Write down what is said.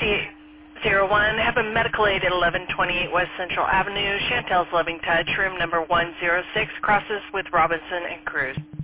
5801, have a medical aid at 1128 West Central Avenue, Chantel's Loving Touch, room number 106, crosses with Robinson and Cruz.